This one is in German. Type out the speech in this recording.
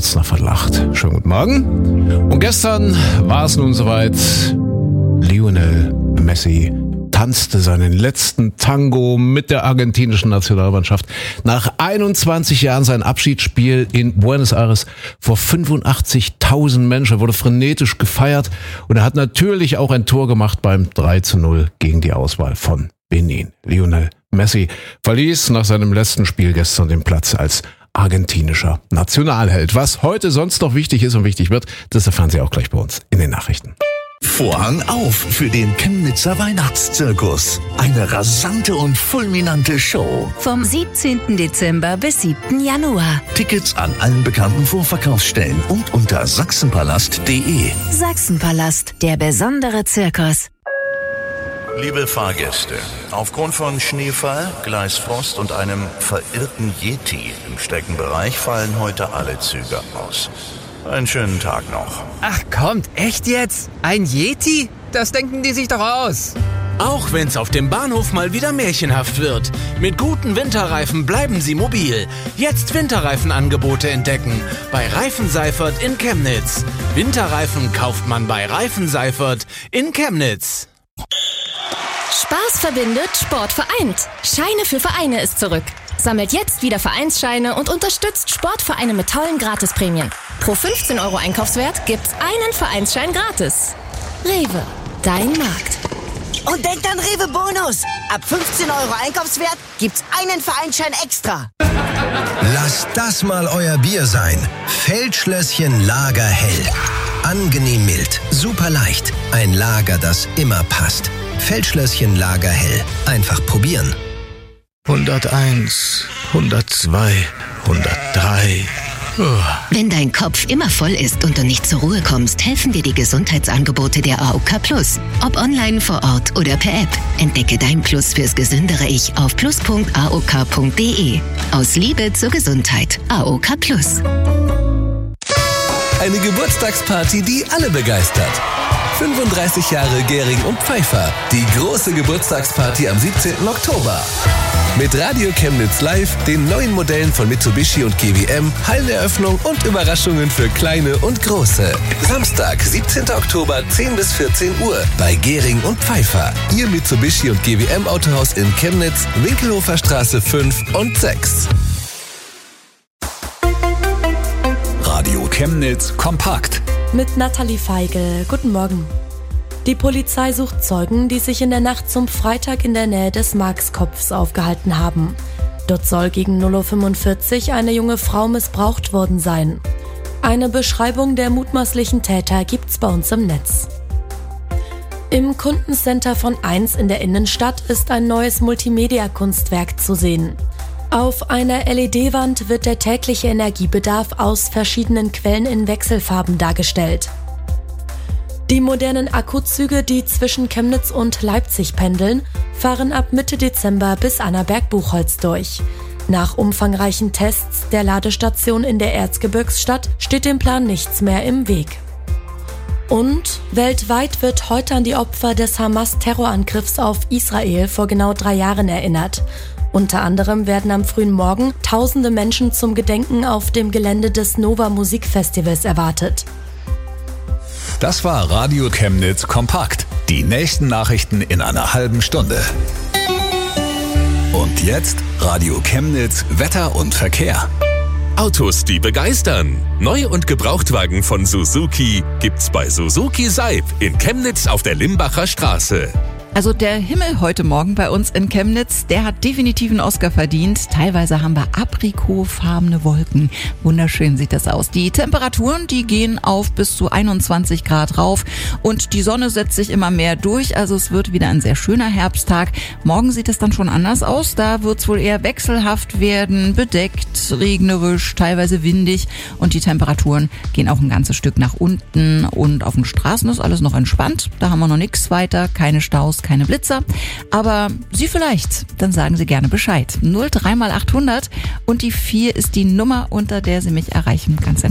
Arzner verlacht. Schönen guten Morgen. Und gestern war es nun soweit. Lionel Messi tanzte seinen letzten Tango mit der argentinischen Nationalmannschaft. Nach 21 Jahren sein Abschiedsspiel in Buenos Aires vor 85.000 Menschen, wurde frenetisch gefeiert und er hat natürlich auch ein Tor gemacht beim 3:0 gegen die Auswahl von Benin. Lionel Messi verließ nach seinem letzten Spiel gestern den Platz als argentinischer Nationalheld. Was heute sonst noch wichtig ist und wichtig wird, das erfahren Sie auch gleich bei uns in den Nachrichten. Vorhang auf für den Chemnitzer Weihnachtszirkus. Eine rasante und fulminante Show. Vom 17. Dezember bis 7. Januar. Tickets an allen bekannten Vorverkaufsstellen und unter sachsenpalast.de. Sachsenpalast, der besondere Zirkus. Liebe Fahrgäste, aufgrund von Schneefall, Gleisfrost und einem verirrten Yeti im Streckenbereich fallen heute alle Züge aus. Einen schönen Tag noch. Ach kommt, echt jetzt? Ein Yeti? Das denken die sich doch aus. Auch wenn's auf dem Bahnhof mal wieder märchenhaft wird. Mit guten Winterreifen bleiben Sie mobil. Jetzt Winterreifenangebote entdecken. Bei Reifen Seifert in Chemnitz. Winterreifen kauft man bei Reifen Seifert in Chemnitz. Spaß verbindet, Sport vereint. Scheine für Vereine ist zurück. Sammelt jetzt wieder Vereinsscheine und unterstützt Sportvereine mit tollen Gratisprämien. Pro 15 € Einkaufswert gibt's einen Vereinsschein gratis. Rewe, dein Markt. Und denkt an Rewe Bonus. Ab 15 € Einkaufswert gibt's einen Vereinsschein extra. Lasst das mal euer Bier sein. Feldschlösschen Lager hell. Angenehm mild, super leicht. Ein Lager, das immer passt. Feldschlösschen Lager hell. Einfach probieren. 101, 102, 103. Wenn dein Kopf immer voll ist und du nicht zur Ruhe kommst, helfen dir die Gesundheitsangebote der AOK Plus. Ob online, vor Ort oder per App. Entdecke dein Plus fürs gesündere Ich auf plus.aok.de. Aus Liebe zur Gesundheit. AOK Plus. Eine Geburtstagsparty, die alle begeistert. 35 Jahre Gehring und Pfeiffer. Die große Geburtstagsparty am 17. Oktober. Mit Radio Chemnitz Live, den neuen Modellen von Mitsubishi und GWM, Halleneröffnung und Überraschungen für Kleine und Große. Samstag, 17. Oktober, 10 bis 14 Uhr bei Gehring und Pfeiffer. Ihr Mitsubishi und GWM Autohaus in Chemnitz, Winkelhofer Straße 5 und 6. Radio Chemnitz kompakt. Mit Nathalie Feigl. Guten Morgen. Die Polizei sucht Zeugen, die sich in der Nacht zum Freitag in der Nähe des Markskopfs aufgehalten haben. Dort soll gegen 0:45 Uhr eine junge Frau missbraucht worden sein. Eine Beschreibung der mutmaßlichen Täter gibt's bei uns im Netz. Im Kundencenter von 1 in der Innenstadt ist ein neues Multimedia-Kunstwerk zu sehen. Auf einer LED-Wand wird der tägliche Energiebedarf aus verschiedenen Quellen in Wechselfarben dargestellt. Die modernen Akkuzüge, die zwischen Chemnitz und Leipzig pendeln, fahren ab Mitte Dezember bis Annaberg-Buchholz durch. Nach umfangreichen Tests der Ladestation in der Erzgebirgsstadt steht dem Plan nichts mehr im Weg. Und weltweit wird heute an die Opfer des Hamas-Terrorangriffs auf Israel vor genau 3 Jahren erinnert. Unter anderem werden am frühen Morgen tausende Menschen zum Gedenken auf dem Gelände des Nova Musikfestivals erwartet. Das war Radio Chemnitz kompakt. Die nächsten Nachrichten in einer halben Stunde. Und jetzt Radio Chemnitz Wetter und Verkehr. Autos, die begeistern. Neu- und Gebrauchtwagen von Suzuki gibt's bei Suzuki Seib in Chemnitz auf der Limbacher Straße. Also der Himmel heute Morgen bei uns in Chemnitz, der hat definitiv einen Oscar verdient. Teilweise haben wir aprikotfarbene Wolken. Wunderschön sieht das aus. Die Temperaturen, die gehen auf bis zu 21 Grad rauf und die Sonne setzt sich immer mehr durch. Also es wird wieder ein sehr schöner Herbsttag. Morgen sieht es dann schon anders aus. Da wird es wohl eher wechselhaft werden, bedeckt, regnerisch, teilweise windig und die Temperaturen gehen auch ein ganzes Stück nach unten und auf den Straßen ist alles noch entspannt. Da haben wir noch nichts weiter, keine Staus, keine Blitzer, aber Sie vielleicht, dann sagen Sie gerne Bescheid. 03 mal 800 und die 4 ist die Nummer, unter der Sie mich erreichen. Ganz